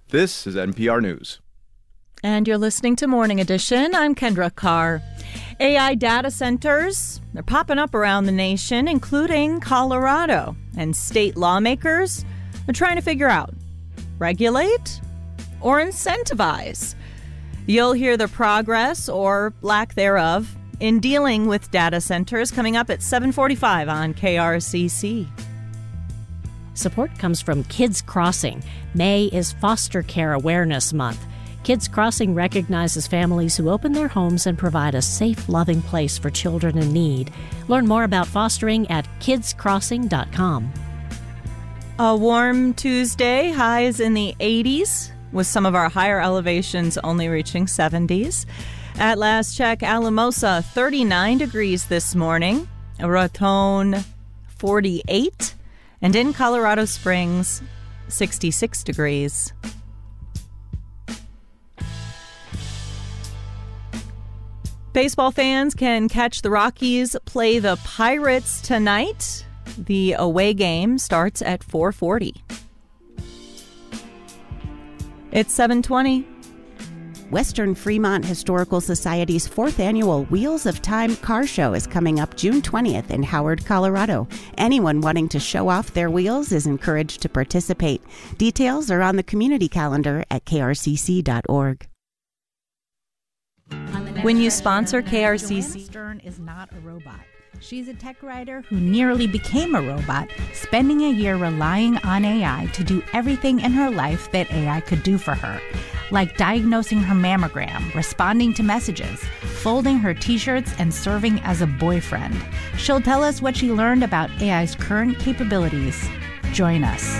This is NPR News. And you're listening to Morning Edition. I'm Kendra Carr. AI data centers, they're popping up around the nation, including Colorado. And state lawmakers are trying to figure out, regulate or incentivize? You'll hear the progress or lack thereof in dealing with data centers coming up at 7:45 on KRCC. Support comes from Kids Crossing. May is Foster Care Awareness Month. Kids Crossing recognizes families who open their homes and provide a safe, loving place for children in need. Learn more about fostering at kidscrossing.com. A warm Tuesday, highs in the 80s, with some of our higher elevations only reaching 70s. At last check, Alamosa, 39 degrees this morning. Raton, 48. And in Colorado Springs, 66 degrees. Baseball fans can catch the Rockies play the Pirates tonight. The away game starts at 4:40. It's 7:20. Western Fremont Historical Society's 4th annual Wheels of Time car show is coming up June 20th in Howard, Colorado. Anyone wanting to show off their wheels is encouraged to participate. Details are on the community calendar at krcc.org. When you sponsor KRCC, Stern is not a robot. She's a tech writer who nearly became a robot, spending a year relying on AI to do everything in her life that AI could do for her, like diagnosing her mammogram, responding to messages, folding her t-shirts, and serving as a boyfriend. She'll tell us what she learned about AI's current capabilities. Join us.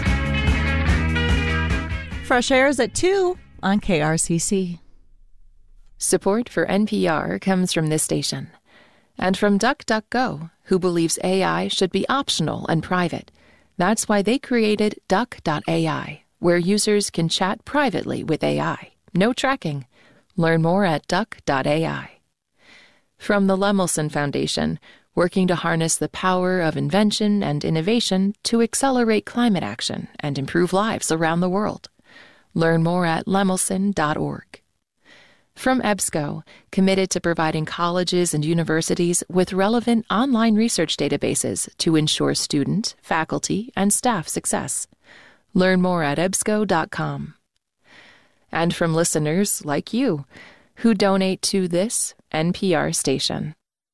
Fresh Airs at 2 on KRCC. Support for NPR comes from this station and from DuckDuckGo, who believes AI should be optional and private. That's why they created Duck.ai, where users can chat privately with AI. No tracking. Learn more at Duck.ai. From the Lemelson Foundation, working to harness the power of invention and innovation to accelerate climate action and improve lives around the world. Learn more at lemelson.org. From EBSCO, committed to providing colleges and universities with relevant online research databases to ensure student, faculty, and staff success. Learn more at ebsco.com. And from listeners like you, who donate to this NPR station.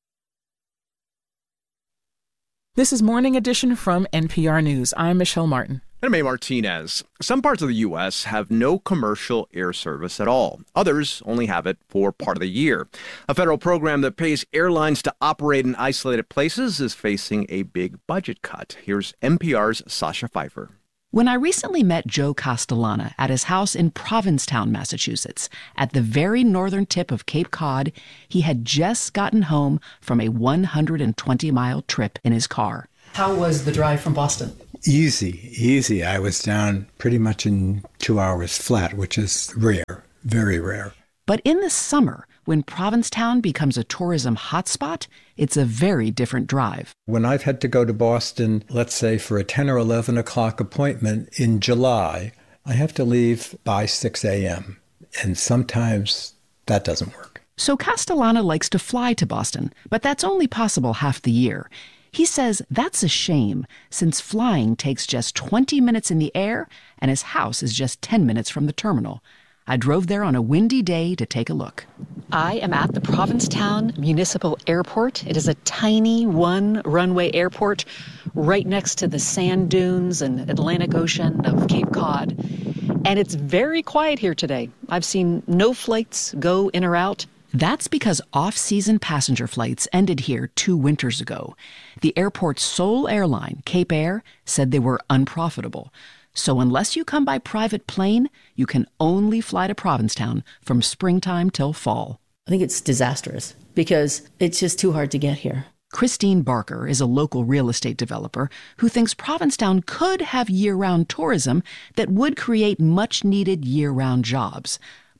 This is Morning Edition from NPR News. I'm Michelle Martin. And I'm A. Martinez. Some parts of the U.S. have no commercial air service at all. Others only have it for part of the year. A federal program that pays airlines to operate in isolated places is facing a big budget cut. Here's NPR's Sasha Pfeiffer. When I recently met Joe Castellana at his house in Provincetown, Massachusetts, at the very northern tip of Cape Cod, he had just gotten home from a 120-mile trip in his car. How was the drive from Boston? Easy. I was down pretty much in 2 hours flat, which is rare, very rare. But in the summer, when Provincetown becomes a tourism hotspot, it's a very different drive. When I've had to go to Boston, let's say for a 10 or 11 o'clock appointment in July, I have to leave by 6 a.m. And sometimes that doesn't work. So Castellana likes to fly to Boston, but that's only possible half the year. He says that's a shame, since flying takes just 20 minutes in the air and his house is just 10 minutes from the terminal. I drove there on a windy day to take a look. I am at the Provincetown Municipal Airport. It is a tiny one-runway airport right next to the sand dunes and Atlantic Ocean of Cape Cod. And it's very quiet here today. I've seen no flights go in or out. That's because off-season passenger flights ended here 2 winters ago. The airport's sole airline, Cape Air, said they were unprofitable. So unless you come by private plane, you can only fly to Provincetown from springtime till fall. I think it's disastrous because it's just too hard to get here. Christine Barker is a local real estate developer who thinks Provincetown could have year-round tourism that would create much-needed year-round jobs.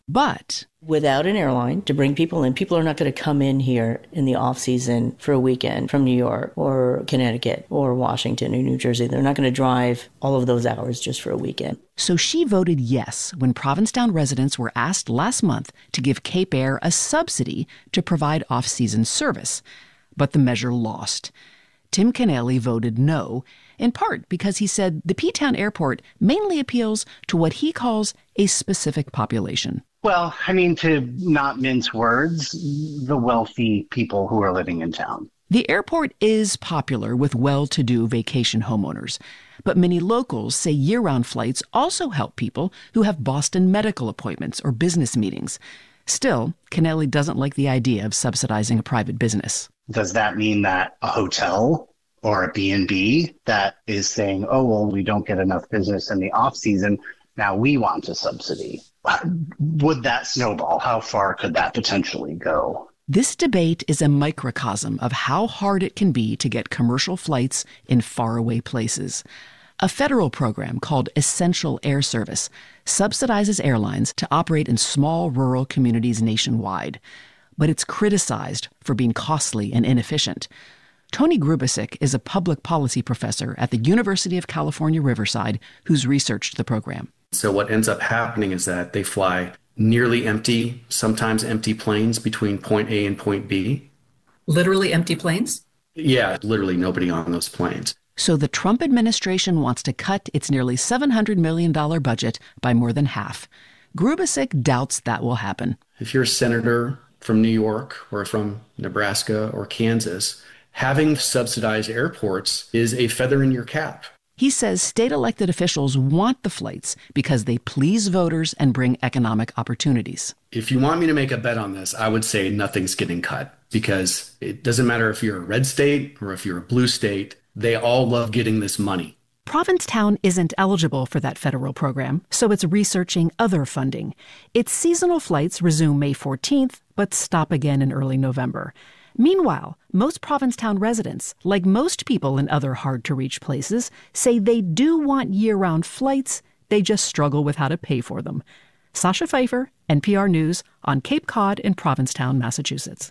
But without an airline to bring people in, people are not going to come in here in the off season for a weekend from New York or Connecticut or Washington or New Jersey. They're not going to drive all of those hours just for a weekend. So she voted yes when Provincetown residents were asked last month to give Cape Air a subsidy to provide off-season service. But the measure lost. Tim Kennelly voted no, in part because he said the P-Town airport mainly appeals to what he calls a specific population. Well, I mean, to not mince words, the wealthy people who are living in town. The airport is popular with well-to-do vacation homeowners, but many locals say year-round flights also help people who have Boston medical appointments or business meetings. Still, Kennelly doesn't like the idea of subsidizing a private business. Does that mean that a hotel or a B&B that is saying, oh, well, we don't get enough business in the off-season, now we want a subsidy? Would that snowball? How far could that potentially go? This debate is a microcosm of how hard it can be to get commercial flights in faraway places. A federal program called Essential Air Service subsidizes airlines to operate in small rural communities nationwide. But it's criticized for being costly and inefficient. Tony Grubasic is a public policy professor at the University of California, Riverside, who's researched the program. So what ends up happening is that they fly nearly empty, sometimes empty planes between point A and point B. Literally empty planes? Yeah, literally nobody on those planes. So the Trump administration wants to cut its nearly $700 million budget by more than half. Grubasic doubts that will happen. If you're a senator from New York or from Nebraska or Kansas, having subsidized airports is a feather in your cap. He says state elected officials want the flights because they please voters and bring economic opportunities. If you want me to make a bet on this, I would say nothing's getting cut, because it doesn't matter if you're a red state or if you're a blue state, they all love getting this money. Provincetown isn't eligible for that federal program, so it's researching other funding. Its seasonal flights resume May 14th, but stop again in early November. Meanwhile, most Provincetown residents, like most people in other hard-to-reach places, say they do want year-round flights, they just struggle with how to pay for them. Sasha Pfeiffer, NPR News, on Cape Cod in Provincetown, Massachusetts.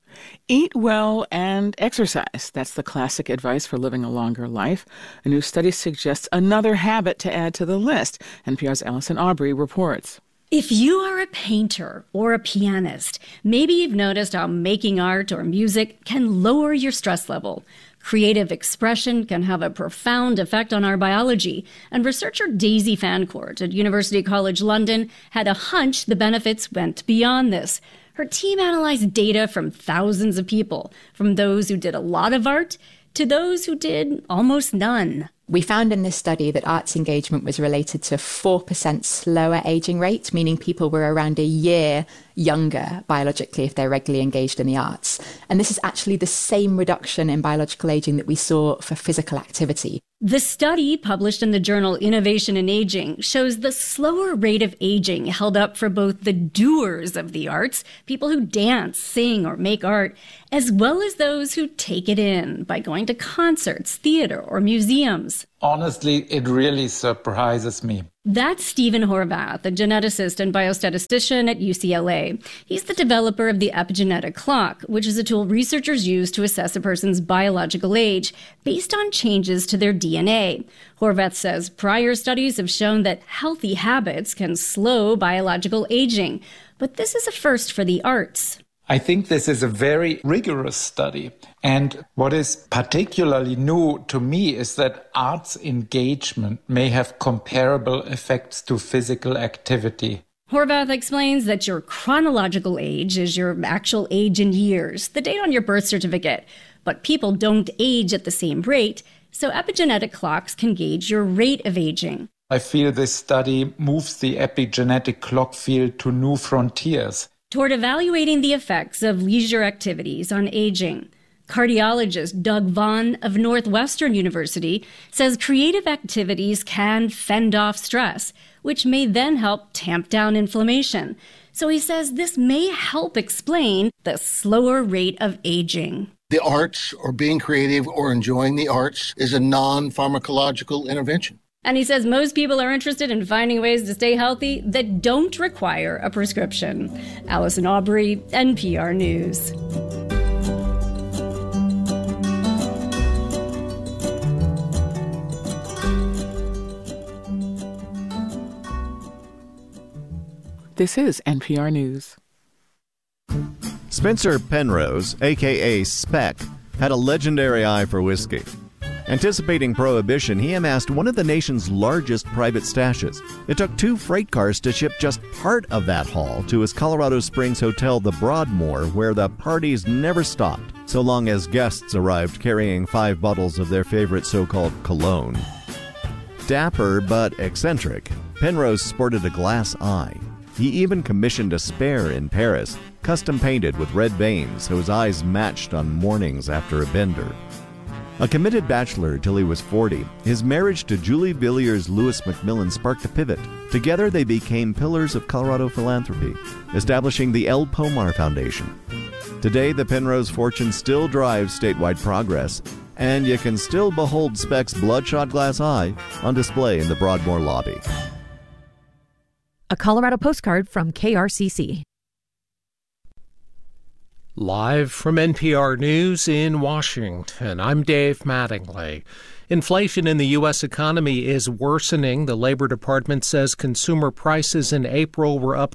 Eat well and exercise. That's the classic advice for living a longer life. A new study suggests another habit to add to the list. NPR's Allison Aubrey reports. If you are a painter or a pianist, maybe you've noticed how making art or music can lower your stress level. Creative expression can have a profound effect on our biology, and researcher Daisy Fancourt at University College London had a hunch the benefits went beyond this. Her team analyzed data from thousands of people, from those who did a lot of art to those who did almost none. We found in this study that arts engagement was related to 4% slower aging rate, meaning people were around a year younger biologically if they're regularly engaged in the arts. And this is actually the same reduction in biological aging that we saw for physical activity. The study, published in the journal Innovation in Aging, shows the slower rate of aging held up for both the doers of the arts, people who dance, sing, or make art, as well as those who take it in by going to concerts, theater, or museums. Honestly, it really surprises me. That's Stephen Horvath, a geneticist and biostatistician at UCLA. He's the developer of the epigenetic clock, which is a tool researchers use to assess a person's biological age based on changes to their DNA. Horvath says prior studies have shown that healthy habits can slow biological aging, but this is a first for the arts. I think this is a very rigorous study. And what is particularly new to me is that arts engagement may have comparable effects to physical activity. Horvath explains that your chronological age is your actual age in years, the date on your birth certificate. But people don't age at the same rate, so epigenetic clocks can gauge your rate of aging. I feel this study moves the epigenetic clock field to new frontiers toward evaluating the effects of leisure activities on aging. Cardiologist Doug Vaughn of Northwestern University says creative activities can fend off stress, which may then help tamp down inflammation. So he says this may help explain the slower rate of aging. The arts, or being creative or enjoying the arts, is a non-pharmacological intervention. And he says most people are interested in finding ways to stay healthy that don't require a prescription. Allison Aubrey, NPR News. This is NPR News. Spencer Penrose, a.k.a. Speck, had a legendary eye for whiskey. Anticipating prohibition, he amassed one of the nation's largest private stashes. It took 2 freight cars to ship just part of that haul to his Colorado Springs hotel, the Broadmoor, where the parties never stopped, so long as guests arrived carrying 5 bottles of their favorite so-called cologne. Dapper but eccentric, Penrose sported a glass eye. He even commissioned a spare in Paris, custom painted with red veins so his eyes matched on mornings after a bender. A committed bachelor till he was 40, his marriage to Julie Villiers Lewis McMillan sparked a pivot. Together they became pillars of Colorado philanthropy, establishing the El Pomar Foundation. Today, the Penrose fortune still drives statewide progress, and you can still behold Speck's bloodshot glass eye on display in the Broadmoor lobby. A Colorado postcard from KRCC. Live from NPR News in Washington, I'm Dave Mattingly. Inflation in the U.S. economy is worsening. The Labor Department says consumer prices in April were up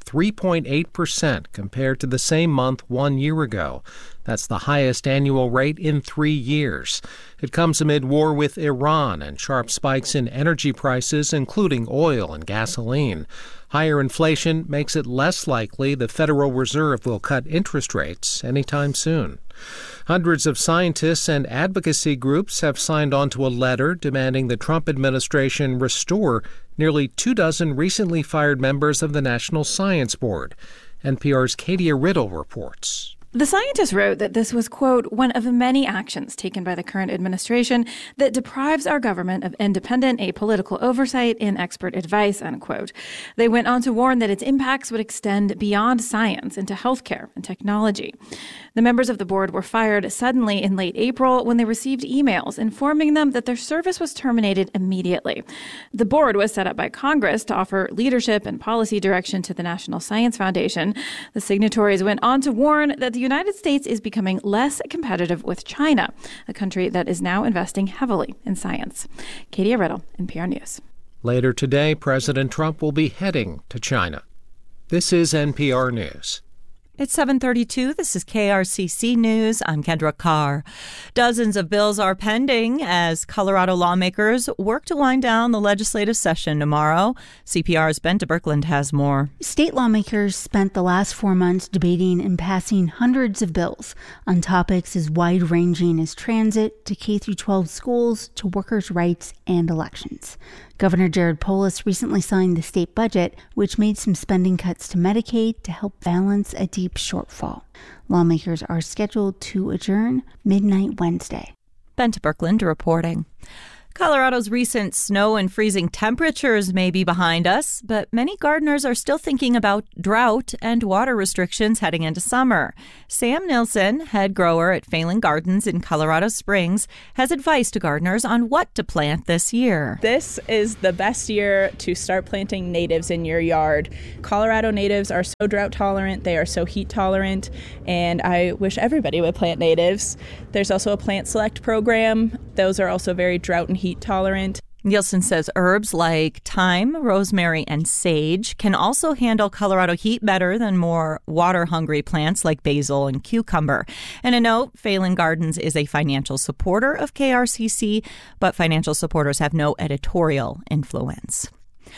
3.8% compared to the same month 1 year ago. That's the highest annual rate in 3 years. It comes amid war with Iran and sharp spikes in energy prices, including oil and gasoline. Higher inflation makes it less likely the Federal Reserve will cut interest rates anytime soon. Hundreds of scientists and advocacy groups have signed on to a letter demanding the Trump administration restore nearly 24 recently fired members of the National Science Board. NPR's Katia Riddle reports. The scientists wrote that this was, quote, one of many actions taken by the current administration that deprives our government of independent apolitical oversight and expert advice, unquote. They went on to warn that its impacts would extend beyond science into healthcare and technology. The members of the board were fired suddenly in late April when they received emails informing them that their service was terminated immediately. The board was set up by Congress to offer leadership and policy direction to the National Science Foundation. The signatories went on to warn that the United States is becoming less competitive with China, a country that is now investing heavily in science. Katia Riddle, NPR News. Later today, President Trump will be heading to China. This is NPR News. It's 7:32. This is KRCC News. I'm Kendra Carr. Dozens of bills are pending as Colorado lawmakers work to wind down the legislative session tomorrow. CPR's Bente Birkeland has more. State lawmakers spent the last 4 months debating and passing hundreds of bills on topics as wide-ranging as transit to K-12 schools to workers' rights and elections. Governor Jared Polis recently signed the state budget, which made some spending cuts to Medicaid to help balance a deep shortfall. Lawmakers are scheduled to adjourn midnight Wednesday. Bente Birkeland reporting. Colorado's recent snow and freezing temperatures may be behind us, but many gardeners are still thinking about drought and water restrictions heading into summer. Sam Nilsson, head grower at Phelan Gardens in Colorado Springs, has advice to gardeners on what to plant this year. This is the best year to start planting natives in your yard. Colorado natives are so drought tolerant, they are so heat tolerant, and I wish everybody would plant natives. There's also a plant select program. Those are also very drought and heat tolerant. Nielsen says herbs like thyme, rosemary, and sage can also handle Colorado heat better than more water-hungry plants like basil and cucumber. And a note, Phelan Gardens is a financial supporter of KRCC, but financial supporters have no editorial influence.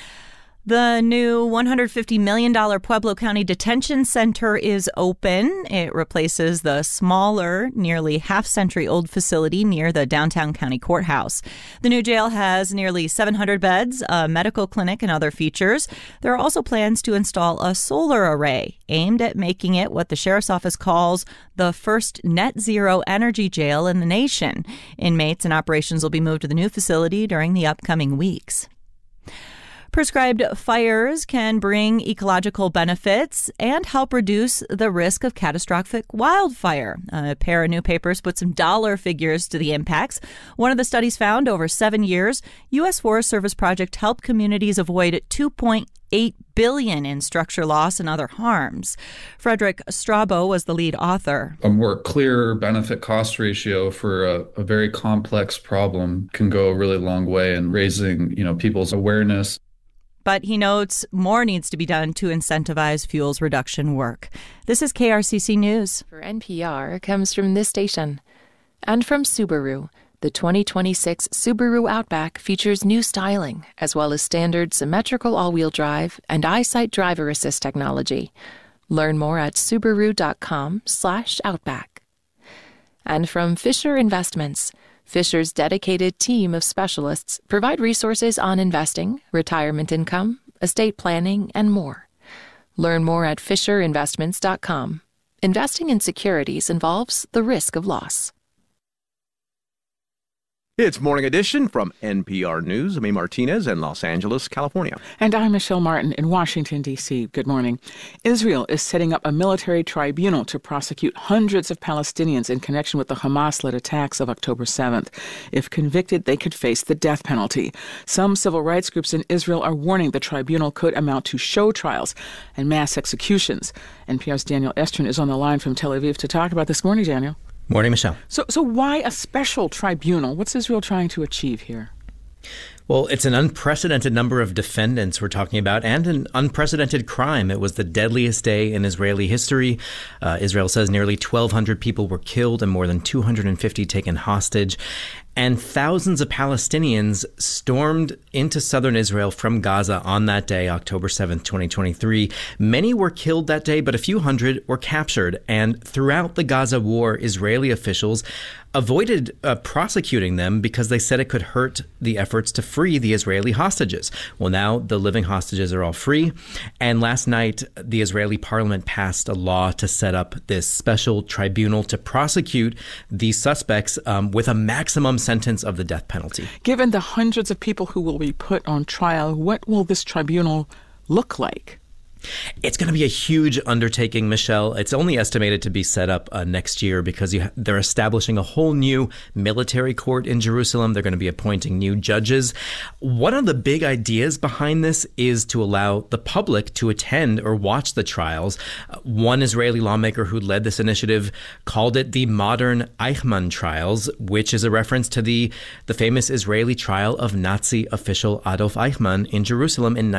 The new $150 million Pueblo County Detention Center is open. It replaces the smaller, nearly half-century-old facility near the downtown county courthouse. The new jail has nearly 700 beds, a medical clinic, and other features. There are also plans to install a solar array aimed at making it what the sheriff's office calls the first net zero energy jail in the nation. Inmates and operations will be moved to the new facility during the upcoming weeks. Prescribed fires can bring ecological benefits and help reduce the risk of catastrophic wildfire. A pair of new papers put some dollar figures to the impacts. One of the studies found over 7 years, U.S. Forest Service project helped communities avoid $2.8 billion in structure loss and other harms. Frederick Strabo was the lead author. A more clear benefit-cost ratio for a very complex problem can go a really long way in raising, people's awareness. But he notes more needs to be done to incentivize fuels reduction work. This is KRCC News. For NPR comes from this station. And from Subaru. The 2026 Subaru Outback features new styling, as well as standard symmetrical all-wheel drive and EyeSight driver assist technology. Learn more at Subaru.com/Outback. And from Fisher Investments. Fisher's dedicated team of specialists provide resources on investing, retirement income, estate planning, and more. Learn more at FisherInvestments.com. Investing in securities involves the risk of loss. It's Morning Edition from NPR News. I'm Amy Martinez in Los Angeles, California. And I'm Michelle Martin in Washington, D.C. Good morning. Israel is setting up a military tribunal to prosecute hundreds of Palestinians in connection with the Hamas-led attacks of October 7th. If convicted, they could face the death penalty. Some civil rights groups in Israel are warning the tribunal could amount to show trials and mass executions. NPR's Daniel Estrin is on the line from Tel Aviv to talk about this. Morning, Daniel. Morning, Michelle. So why a special tribunal? What's Israel trying to achieve here? Well, it's an unprecedented number of defendants we're talking about and an unprecedented crime. It was the deadliest day in Israeli history. Israel says nearly 1,200 people were killed and more than 250 taken hostage. And thousands of Palestinians stormed into southern Israel from Gaza on that day, October 7th, 2023. Many were killed that day, but a few hundred were captured. And throughout the Gaza war, Israeli officials avoided prosecuting them because they said it could hurt the efforts to free the Israeli hostages. Well, now the living hostages are all free. And last night, the Israeli parliament passed a law to set up this special tribunal to prosecute these suspects with a maximum sentence of the death penalty. Given the hundreds of people who will be put on trial, what will this tribunal look like? It's going to be a huge undertaking, Michelle. It's only estimated to be set up next year because they're establishing a whole new military court in Jerusalem. They're going to be appointing new judges. One of the big ideas behind this is to allow the public to attend or watch the trials. One Israeli lawmaker who led this initiative called it the modern Eichmann trials, which is a reference to the famous Israeli trial of Nazi official Adolf Eichmann in Jerusalem in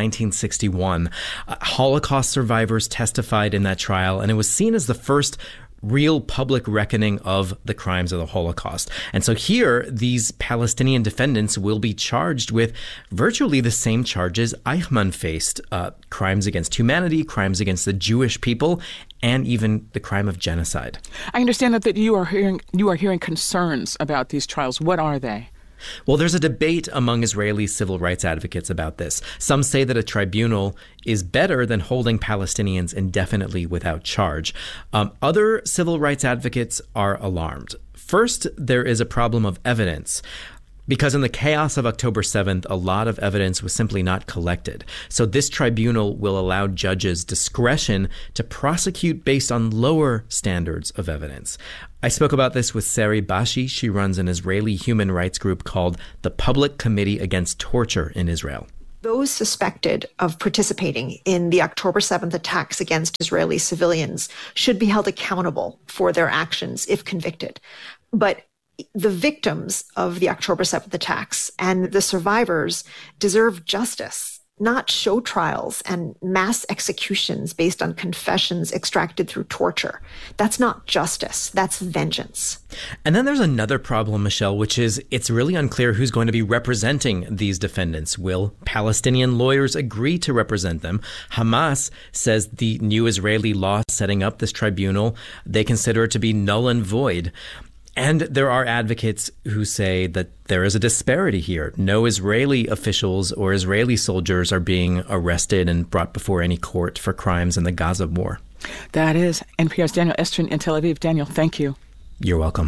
1961. Holocaust survivors testified in that trial, and it was seen as the first real public reckoning of the crimes of the Holocaust. And so here, these Palestinian defendants will be charged with virtually the same charges Eichmann faced, crimes against humanity, crimes against the Jewish people, and even the crime of genocide. I understand that you are hearing concerns about these trials. What are they? Well, there's a debate among Israeli civil rights advocates about this. Some say that a tribunal is better than holding Palestinians indefinitely without charge. Other civil rights advocates are alarmed. First, there is a problem of evidence. Because in the chaos of October 7th, a lot of evidence was simply not collected. So this tribunal will allow judges discretion to prosecute based on lower standards of evidence. I spoke about this with Sari Bashi. She runs an Israeli human rights group called the Public Committee Against Torture in Israel. Those suspected of participating in the October 7th attacks against Israeli civilians should be held accountable for their actions if convicted. But the victims of the October 7th attacks and the survivors deserve justice, not show trials and mass executions based on confessions extracted through torture. That's not justice. That's vengeance. And then there's another problem, Michelle, which is it's really unclear who's going to be representing these defendants. Will Palestinian lawyers agree to represent them? Hamas says the new Israeli law setting up this tribunal, they consider it to be null and void. And there are advocates who say that there is a disparity here. No Israeli officials or Israeli soldiers are being arrested and brought before any court for crimes in the Gaza war. That is NPR's Daniel Estrin in Tel Aviv. Daniel, thank you. You're welcome.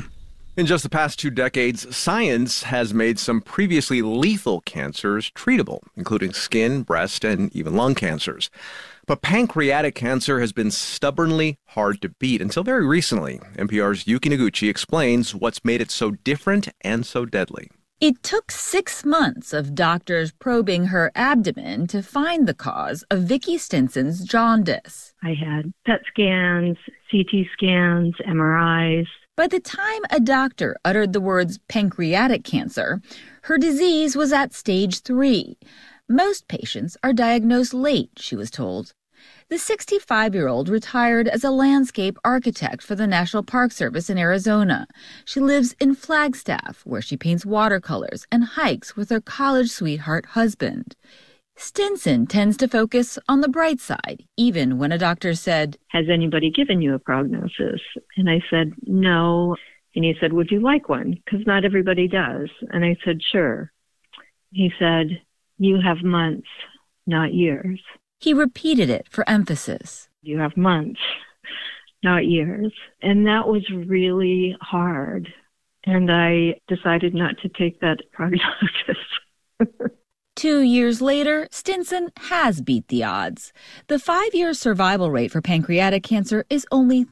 In just the past 2 decades, science has made some previously lethal cancers treatable, including skin, breast, and even lung cancers. But pancreatic cancer has been stubbornly hard to beat until very recently. NPR's Yuki Noguchi explains what's made it so different and so deadly. It took 6 months of doctors probing her abdomen to find the cause of Vicki Stinson's jaundice. I had PET scans, CT scans, MRIs. By the time a doctor uttered the words pancreatic cancer, her disease was at stage 3. Most patients are diagnosed late, she was told. The 65-year-old retired as a landscape architect for the National Park Service in Arizona. She lives in Flagstaff, where she paints watercolors and hikes with her college sweetheart husband. Stinson tends to focus on the bright side, even when a doctor said, "Has anybody given you a prognosis?" And I said, "No." And he said, "Would you like one? Because not everybody does." And I said, "Sure." He said, "You have months, not years." He repeated it for emphasis. "You have months, not years." And that was really hard. And I decided not to take that prognosis. 2 years later, Stinson has beat the odds. The 5-year survival rate for pancreatic cancer is only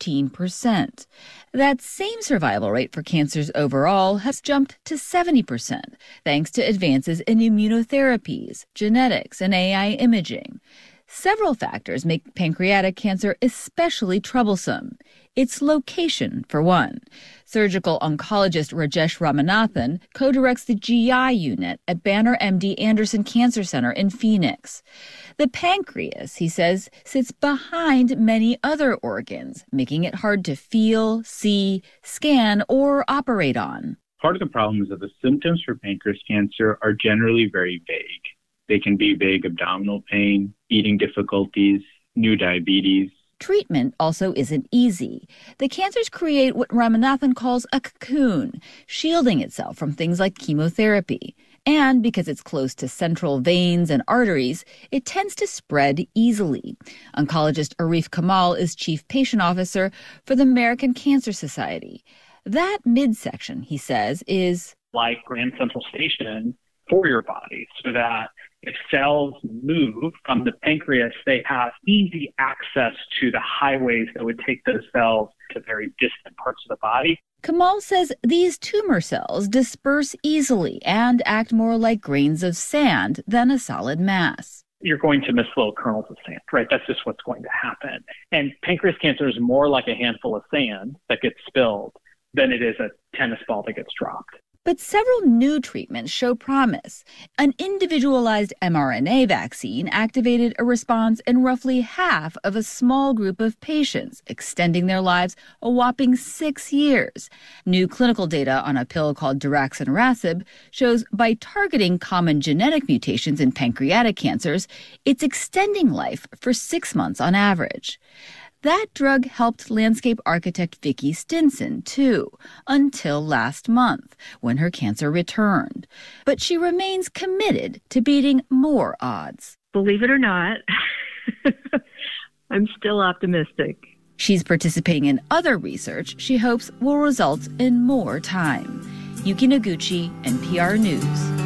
13%. That same survival rate for cancers overall has jumped to 70%, thanks to advances in immunotherapies, genetics, and AI imaging. Several factors make pancreatic cancer especially troublesome. Its location, for one. Surgical oncologist Rajesh Ramanathan co-directs the GI unit at Banner MD Anderson Cancer Center in Phoenix. The pancreas, he says, sits behind many other organs, making it hard to feel, see, scan, or operate on. Part of the problem is that the symptoms for pancreas cancer are generally very vague. They can be vague abdominal pain, eating difficulties, new diabetes. Treatment also isn't easy. The cancers create what Ramanathan calls a cocoon, shielding itself from things like chemotherapy. And because it's close to central veins and arteries, it tends to spread easily. Oncologist Arif Kamal is chief patient officer for the American Cancer Society. That midsection, he says, is like Grand Central Station for your body, so that if cells move from the pancreas, they have easy access to the highways that would take those cells to very distant parts of the body. Kamal says these tumor cells disperse easily and act more like grains of sand than a solid mass. You're going to miss little kernels of sand, right? That's just what's going to happen. And pancreas cancer is more like a handful of sand that gets spilled than it is a tennis ball that gets dropped. But several new treatments show promise. An individualized mRNA vaccine activated a response in roughly half of a small group of patients, extending their lives a whopping 6 years. New clinical data on a pill called daraxonrasib shows by targeting common genetic mutations in pancreatic cancers, it's extending life for 6 months on average. That drug helped landscape architect Vicki Stinson, too, until last month, when her cancer returned. But she remains committed to beating more odds. Believe it or not, I'm still optimistic. She's participating in other research she hopes will result in more time. Yuki Noguchi, NPR News.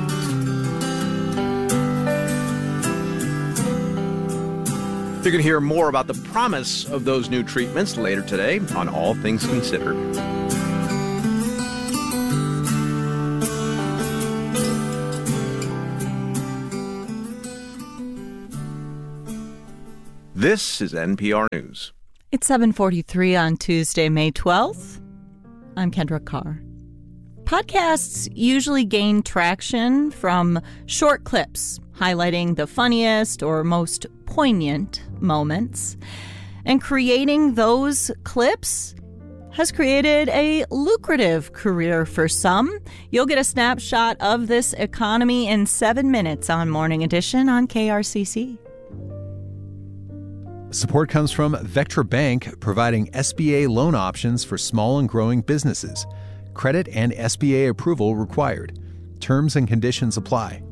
You're going to hear more about the promise of those new treatments later today on All Things Considered. This is NPR News. It's 7:43 on Tuesday, May 12th. I'm Kendra Carr. Podcasts usually gain traction from short clips highlighting the funniest or most poignant moments. And creating those clips has created a lucrative career for some. You'll get a snapshot of this economy in 7 minutes on Morning Edition on KRCC. Support comes from Vectra Bank, providing SBA loan options for small and growing businesses. Credit and SBA approval required. Terms and conditions apply.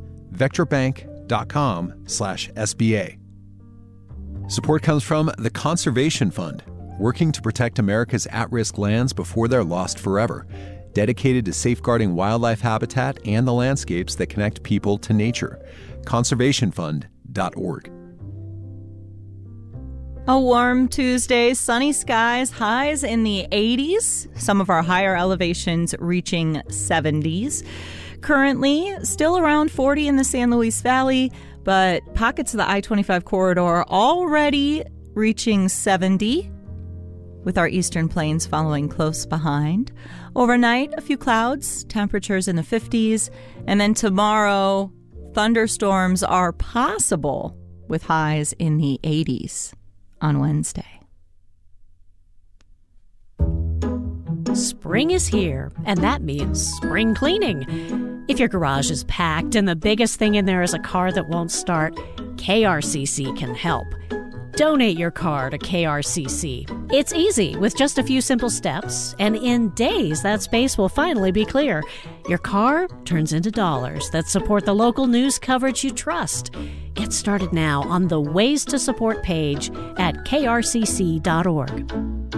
VectraBank.com/SBA. Support comes from the Conservation Fund. working to protect America's at-risk lands before they're lost forever, dedicated to safeguarding wildlife habitat and the landscapes that connect people to nature. conservationfund.org. A warm Tuesday, sunny skies, highs in the 80s, some of our higher elevations reaching 70s. Currently, still around 40 in the San Luis Valley, but pockets of the I-25 corridor already reaching 70, with our eastern plains following close behind. Overnight, a few clouds, temperatures in the 50s, and then tomorrow, thunderstorms are possible with highs in the 80s on Wednesday. Spring is here, and that means spring cleaning. If your garage is packed and the biggest thing in there is a car that won't start, KRCC can help. Donate your car to KRCC. It's easy with just a few simple steps, and in days that space will finally be clear. Your car turns into dollars that support the local news coverage you trust. Get started now on the Ways to Support page at krcc.org.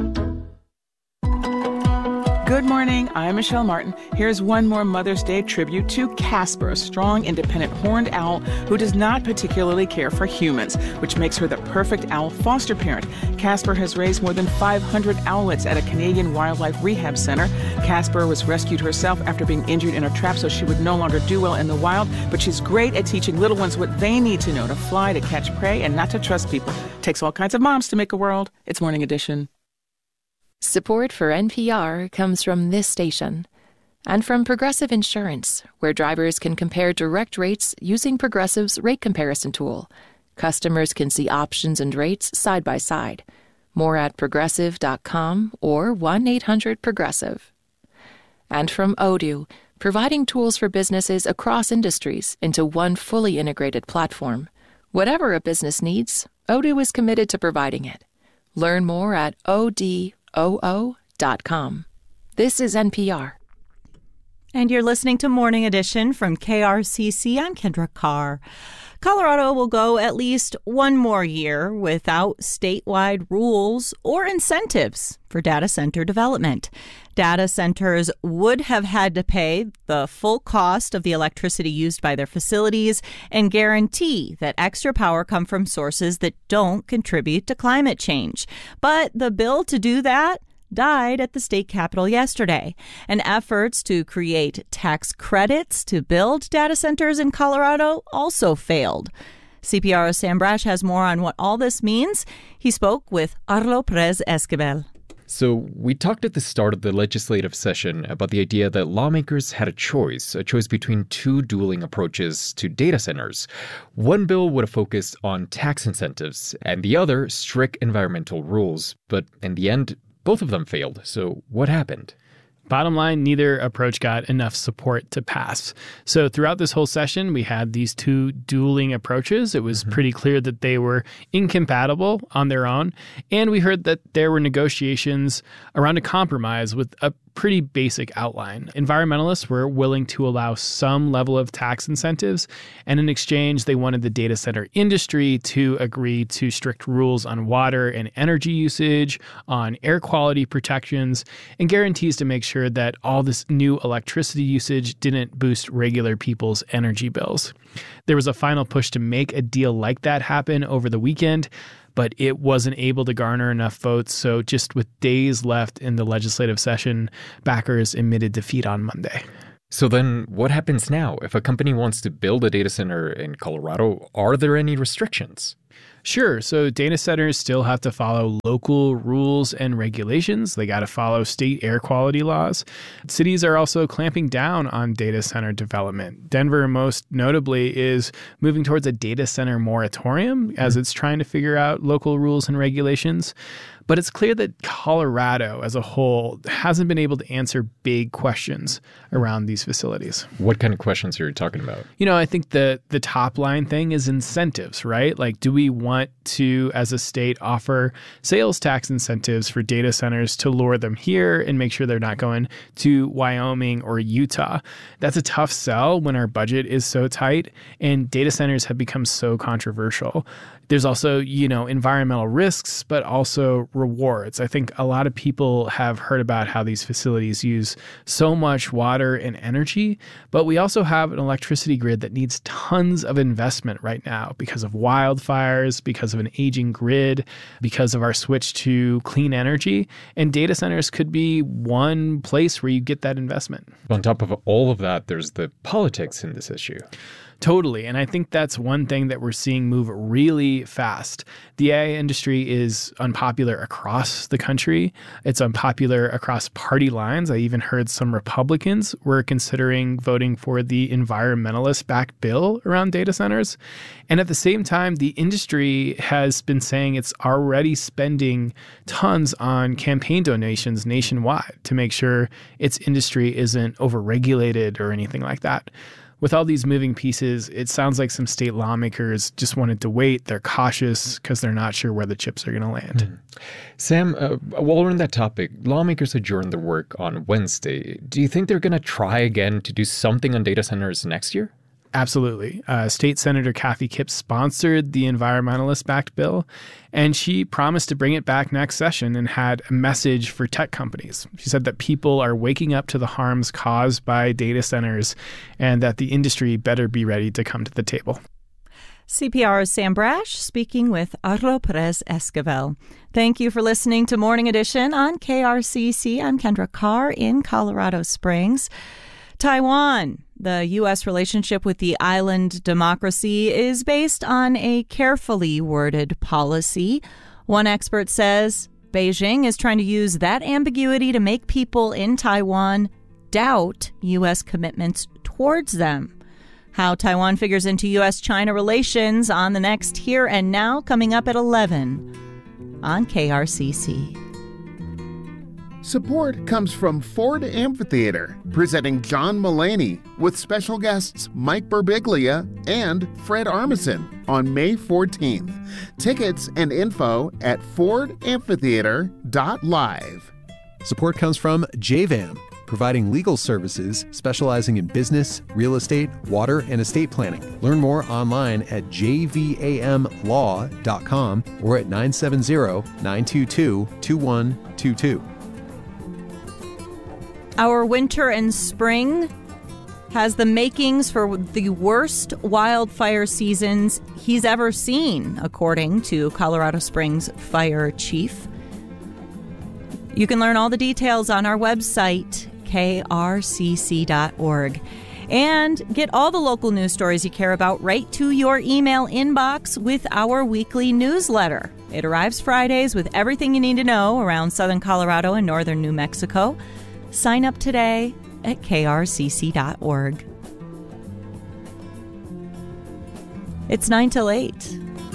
Good morning, I'm Michelle Martin. Here's one more Mother's Day tribute to Casper, a strong, independent horned owl who does not particularly care for humans, which makes her the perfect owl foster parent. Casper has raised more than 500 owlets at a Canadian wildlife rehab center. Casper was rescued herself after being injured in a trap so she would no longer do well in the wild, but she's great at teaching little ones what they need to know to fly, to catch prey, and not to trust people. Takes all kinds of moms to make a world. It's Morning Edition. Support for NPR comes from this station and from Progressive Insurance, where drivers can compare direct rates using Progressive's rate comparison tool. Customers can see options and rates side by side. More at progressive.com or 1-800-PROGRESSIVE. And from Odoo, providing tools for businesses across industries into one fully integrated platform. Whatever a business needs, Odoo is committed to providing it. Learn more at OO.com. This is NPR. And you're listening to Morning Edition from KRCC. I'm Kendra Carr. Colorado will go at least one more year without statewide rules or incentives for data center development. Data centers would have had to pay the full cost of the electricity used by their facilities and guarantee that extra power come from sources that don't contribute to climate change. But the bill to do that died at the state capitol yesterday, and efforts to create tax credits to build data centers in Colorado also failed. CPR's Sam Brash has more on what all this means. He spoke with Arlo Perez Esquivel. So we talked at the start of the legislative session about the idea that lawmakers had a choice between two dueling approaches to data centers. One bill would have focused on tax incentives, and the other strict environmental rules. But in the end, both of them failed. So what happened? Bottom line, neither approach got enough support to pass. So throughout this whole session, we had these two dueling approaches. It was pretty clear that they were incompatible on their own. And we heard that there were negotiations around a compromise with a pretty basic outline. Environmentalists were willing to allow some level of tax incentives, and in exchange, they wanted the data center industry to agree to strict rules on water and energy usage, on air quality protections, and guarantees to make sure that all this new electricity usage didn't boost regular people's energy bills. There was a final push to make a deal like that happen over the weekend, but it wasn't able to garner enough votes. So just with days left in the legislative session, backers admitted defeat on Monday. So then what happens now? If a company wants to build a data center in Colorado, are there any restrictions? Sure. So data centers still have to follow local rules and regulations. They got to follow state air quality laws. Cities are also clamping down on data center development. Denver, most notably, is moving towards a data center moratorium as it's trying to figure out local rules and regulations. But it's clear that Colorado as a whole hasn't been able to answer big questions around these facilities. What kind of questions are you talking about? You know, I think the top line thing is incentives, right? Like, do we we want to, as a state, offer sales tax incentives for data centers to lure them here and make sure they're not going to Wyoming or Utah? That's a tough sell when our budget is so tight and data centers have become so controversial. There's also, environmental risks, but also rewards. I think a lot of people have heard about how these facilities use so much water and energy, but we also have an electricity grid that needs tons of investment right now because of wildfires, because of an aging grid, because of our switch to clean energy. And data centers could be one place where you get that investment. On top of all of that, there's the politics in this issue. Totally. And I think that's one thing that we're seeing move really fast. The AI industry is unpopular across the country. It's unpopular across party lines. I even heard some Republicans were considering voting for the environmentalist-backed bill around data centers. And at the same time, the industry has been saying it's already spending tons on campaign donations nationwide to make sure its industry isn't overregulated or anything like that. With all these moving pieces, it sounds like some state lawmakers just wanted to wait. They're cautious because they're not sure where the chips are going to land. Sam, while we're on that topic, lawmakers adjourned their work on Wednesday. Do you think they're going to try again to do something on data centers next year? Absolutely. State Senator Kathy Kipp sponsored the environmentalist-backed bill, and she promised to bring it back next session and had a message for tech companies. She said that people are waking up to the harms caused by data centers and that the industry better be ready to come to the table. CPR's Sam Brash speaking with Arlo Perez Esquivel. Thank you for listening to Morning Edition on KRCC. I'm Kendra Carr in Colorado Springs. Taiwan. The U.S. relationship with the island democracy is based on a carefully worded policy. One expert says Beijing is trying to use that ambiguity to make people in Taiwan doubt U.S. commitments towards them. How Taiwan figures into U.S.-China relations on the next Here and Now, coming up at 11 on KRCC. Support comes from Ford Amphitheater, presenting John Mulaney with special guests Mike Birbiglia and Fred Armisen on May 14th. Tickets and info at fordamphitheater.live. Support comes from JVAM, providing legal services specializing in business, real estate, water, and estate planning. Learn more online at jvamlaw.com or at 970-922-2122. Our winter and spring has the makings for the worst wildfire seasons he's ever seen, according to Colorado Springs Fire Chief. You can learn all the details on our website, krcc.org. And get all the local news stories you care about right to your email inbox with our weekly newsletter. It arrives Fridays with everything you need to know around southern Colorado and northern New Mexico. Sign up today at krcc.org. It's 9 till 8.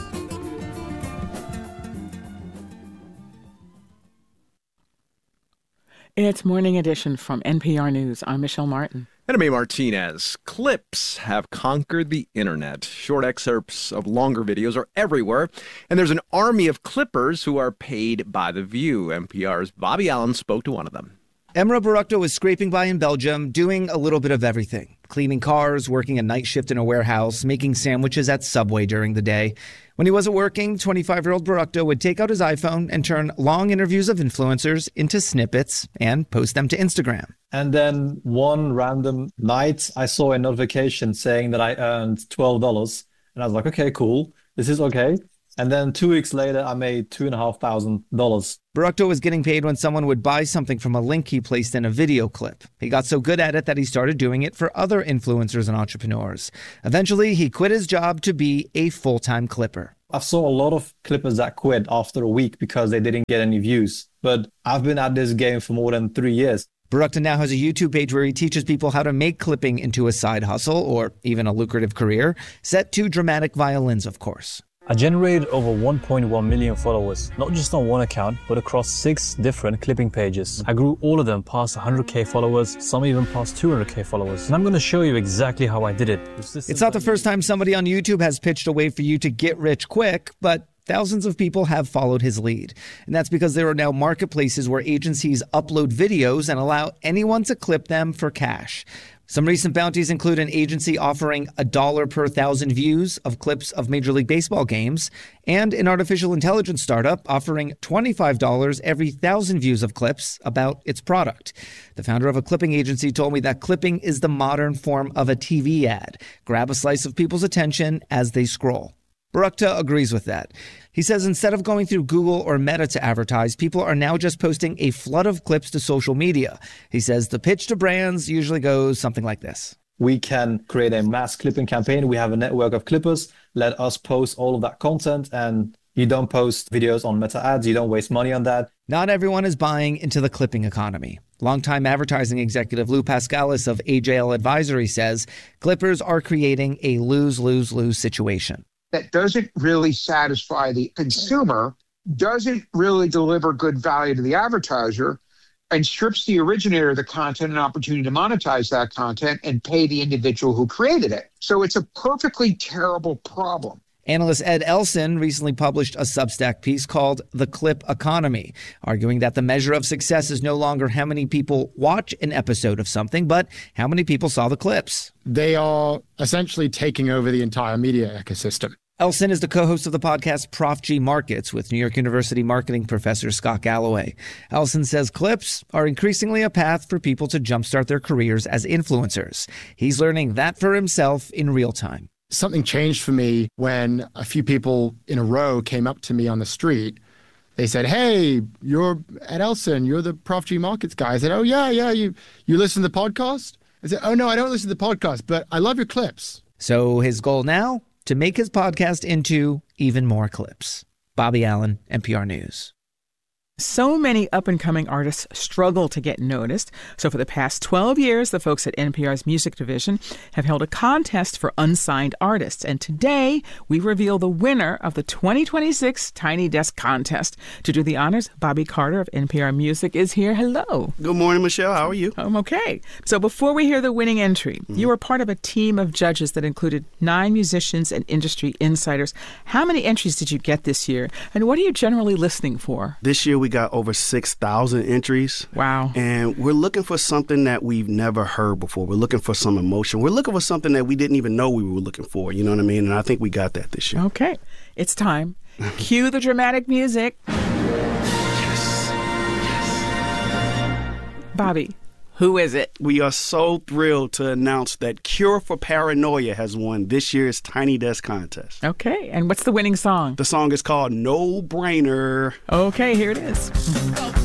It's Morning Edition from NPR News. I'm Michelle Martin. And I'm A. Martinez. Clips have conquered the internet. Short excerpts of longer videos are everywhere, and there's an army of clippers who are paid by the view. NPR's Bobby Allen spoke to one of them. Emra Barukta was scraping by in Belgium, doing a little bit of everything. Cleaning cars, working a night shift in a warehouse, making sandwiches at Subway during the day. When he wasn't working, 25-year-old Barukta would take out his iPhone and turn long interviews of influencers into snippets and post them to Instagram. And then one random night, I saw a notification saying that I earned $12. And I was like, okay, cool. This is okay. And then 2 weeks later, I made $2,500. Barukta was getting paid when someone would buy something from a link he placed in a video clip. He got so good at it that he started doing it for other influencers and entrepreneurs. Eventually, he quit his job to be a full-time clipper. I saw a lot of clippers that quit after a week because they didn't get any views. But I've been at this game for more than 3 years. Barukta now has a YouTube page where he teaches people how to make clipping into a side hustle or even a lucrative career, set to dramatic violins, of course. I generated over 1.1 million followers, not just on one account, but across 6 different clipping pages. I grew all of them past 100k followers, some even past 200k followers. And I'm going to show you exactly how I did it. It's not the first time somebody on YouTube has pitched a way for you to get rich quick, but thousands of people have followed his lead. And that's because there are now marketplaces where agencies upload videos and allow anyone to clip them for cash. Some recent bounties include an agency offering $1 per 1,000 views of clips of Major League Baseball games, and an artificial intelligence startup offering $25 every 1,000 views of clips about its product. The founder of a clipping agency told me that clipping is the modern form of a TV ad. Grab a slice of people's attention as they scroll. Barukta agrees with that. He says instead of going through Google or Meta to advertise, people are now just posting a flood of clips to social media. He says the pitch to brands usually goes something like this. We can create a mass clipping campaign. We have a network of clippers. Let us post all of that content, and you don't post videos on Meta ads. You don't waste money on that. Not everyone is buying into the clipping economy. Longtime advertising executive Lou Pascalis of AJL Advisory says clippers are creating a lose-lose-lose situation. That doesn't really satisfy the consumer, doesn't really deliver good value to the advertiser, and strips the originator of the content an opportunity to monetize that content and pay the individual who created it. So it's a perfectly terrible problem. Analyst Ed Elson recently published a Substack piece called The Clip Economy, arguing that the measure of success is no longer how many people watch an episode of something, but how many people saw the clips. They are essentially taking over the entire media ecosystem. Elson is the co-host of the podcast Prof G Markets with New York University marketing professor Scott Galloway. Elson says clips are increasingly a path for people to jumpstart their careers as influencers. He's learning that for himself in real time. Something changed for me when a few people in a row came up to me on the street. They said, "Hey, you're Ed Elson, you're the Prof G Markets guy." I said, "Oh, yeah, you listen to the podcast?" I said, "Oh, no, I don't listen to the podcast, but I love your clips." So his goal now? To make his podcast into even more clips. Bobby Allen, NPR News. So many up-and-coming artists struggle to get noticed. So for the past 12 years, the folks at NPR's music division have held a contest for unsigned artists. And today, we reveal the winner of the 2026 Tiny Desk Contest. To do the honors, Bobby Carter of NPR Music is here. Hello. Good morning, Michelle. How are you? I'm okay. So before we hear the winning entry, you were part of a team of judges that included 9 musicians and industry insiders. How many entries did you get this year? And what are you generally listening for? This year, we got over 6,000 entries. Wow. And we're looking for something that we've never heard before. We're looking for some emotion. We're looking for something that we didn't even know we were looking for. You know what I mean? And I think we got that this year. Okay. It's time. Cue the dramatic music. Yes. Bobby, who is it? We are so thrilled to announce that Cure for Paranoia has won this year's Tiny Desk Contest. Okay, and what's the winning song? The song is called No Brainer. Okay, here it is.